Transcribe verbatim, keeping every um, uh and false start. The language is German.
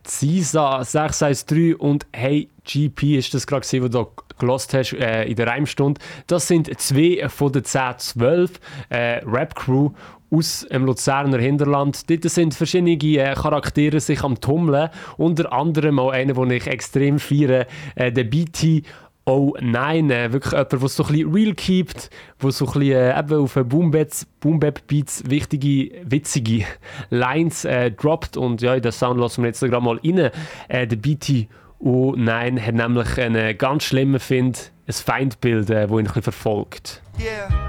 Ziza sechs eins drei und Hey G P ist das gerade gewesen, was du gelost hast äh, in der Reimstunde. Das sind zwei von den zehn zwölf äh, Rap-Crew aus dem Luzerner Hinterland. Dort sind verschiedene äh, Charaktere sich am Tummeln. Unter anderem auch einer, den ich extrem feiere, äh, der B T Oh nein, äh, wirklich jemand, der so ein bisschen real keept, der so ein bisschen äh, eben auf Boom-Bap-Beats wichtige, witzige Lines äh, droppt. Und ja, in den Sound lassen wir jetzt gerade mal rein. Äh, der B T Oh nein hat nämlich einen ganz schlimmen, Find, ein Feindbild, äh, das ihn ein bisschen verfolgt. Yeah.